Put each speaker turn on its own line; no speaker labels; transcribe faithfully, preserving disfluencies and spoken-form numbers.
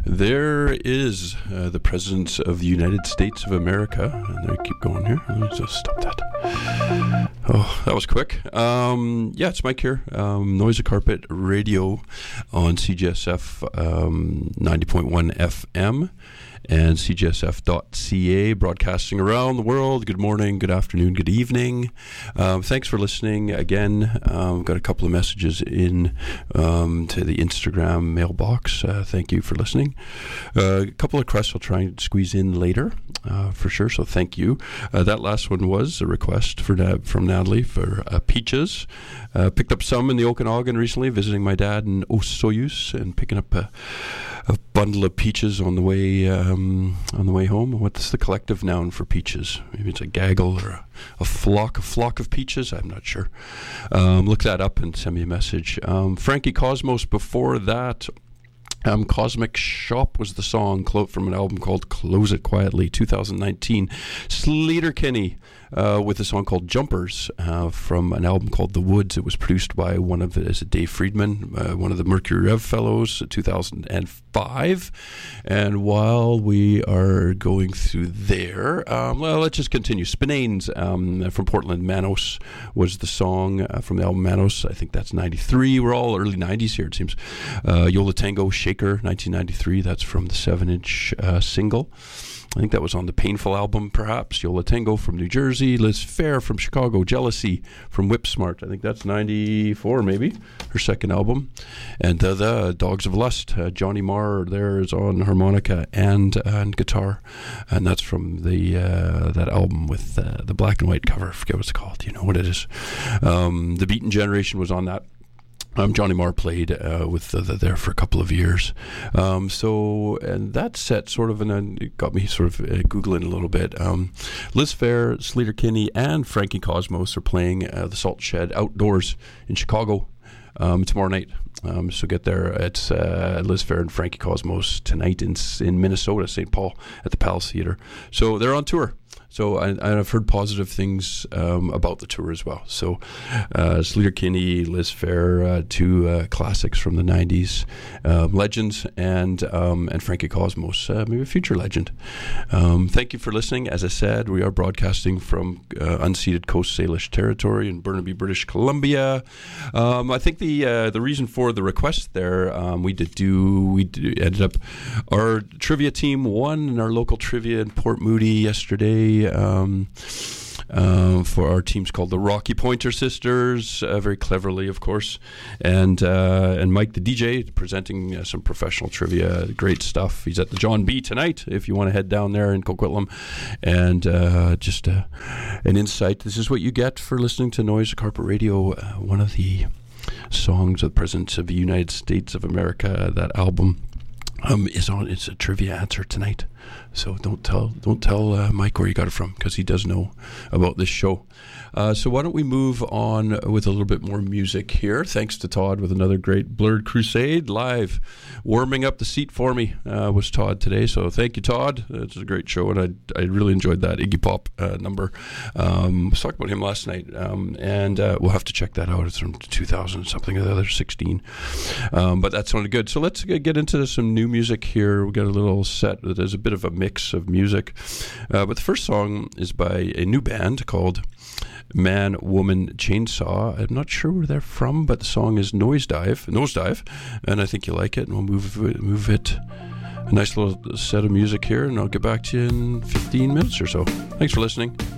There is uh, the President of the United States of America. And I keep going here. Let me just stop that. Oh, that was quick. Um, yeah, it's Mike here. Um, Noise of Carpet Radio on C G S F um, ninety point one F M. And C G S F dot C A, broadcasting around the world. Good morning, good afternoon, good evening. Um, thanks for listening again. Um, got a couple of messages in um, to the Instagram mailbox. Uh, thank you for listening. Uh, a couple of requests I'll try and squeeze in later uh, for sure, so thank you. Uh, that last one was a request for Na- from Natalie for uh, peaches. Uh, picked up some in the Okanagan recently, visiting my dad in Osoyoos and picking up a, a bundle of peaches on the way um, on the way home. What's the collective noun for peaches? Maybe it's a gaggle or a, a flock, a flock of peaches. I'm not sure. Um, look that up and send me a message. Um, Frankie Cosmos before that. Um, Cosmic Shop was the song clo- from an album called Close It Quietly, two thousand nineteen. Sleater Kinney uh, with a song called Jumpers uh, from an album called The Woods. It was produced by one of it, is it Dave Friedman, uh, one of the Mercury Rev Fellows, two thousand five. And while we are going through there, um, well, let's just continue. Spinanes um, from Portland, Manos was the song uh, from the album Manos. I think that's ninety-three. We're all early nineties here, it seems. Uh, Yola Tango, Shaker, nineteen ninety-three. That's from the seven-inch uh, single. I think that was on the Painful album, perhaps. Yola Tango from New Jersey. Liz Phair from Chicago. Jealousy from Whipsmart. I think that's ninety-four, maybe, her second album. And uh, the Dogs of Lust. Uh, Johnny Marr there is on harmonica and and guitar. And that's from the uh, that album with uh, the black and white cover. I forget what it's called. You know what it is. Um, the Beaten Generation was on that. Um, Johnny Marr played uh, with the, the, there for a couple of years. Um, so, and that set sort of, and it got me sort of uh, Googling a little bit. Um, Liz Phair, Sleater Kinney, and Frankie Cosmos are playing uh, the Salt Shed outdoors in Chicago um, tomorrow night. Um, so get there. It's uh, Liz Phair and Frankie Cosmos tonight in in Minnesota, Saint Paul, at the Palace Theater. So they're on tour. So I, I've heard positive things um, about the tour as well. So uh, Sleater Kinney, Liz Phair, uh, two uh, classics from the nineties, um, legends, and um, and Frankie Cosmos, uh, maybe a future legend. Um, thank you for listening. As I said, we are broadcasting from uh, unceded Coast Salish territory in Burnaby, British Columbia. Um, I think the uh, the reason for the request there, um, we did do we did, ended up our trivia team won in our local trivia in Port Moody yesterday. Um, uh, for our teams called the Rocky Pointer Sisters, uh, very cleverly, of course, and uh, and Mike the D J presenting uh, some professional trivia, great stuff. He's at the John B tonight if you want to head down there in Coquitlam, and uh, just uh, an insight. This is what you get for listening to Noise of Carpet Radio, uh, one of the songs of the President of the United States of America. That album um, is on. It's a trivia answer tonight. So don't tell don't tell uh, Mike where you got it from, because he does know about this show. Uh, so why don't we move on with a little bit more music here. Thanks to Todd with another great Blurred Crusade live. Warming up the seat for me uh, was Todd today. So thank you, Todd. It's a great show, and I I really enjoyed that Iggy Pop uh, number. Um, I was talking about him last night, um, and uh, we'll have to check that out. It's from two thousand something or the other, sixteen. Um, but that sounded good. So let's get into some new music here. We got a little set that is a bit of a mix of music. Uh, but the first song is by a new band called Man, Woman, Chainsaw. I'm not sure where they're from, but the song is Nosedive, Nosedive, and I think you'll like it, and we'll move it, move it. A nice little set of music here, and I'll get back to you in fifteen minutes or so. Thanks for listening.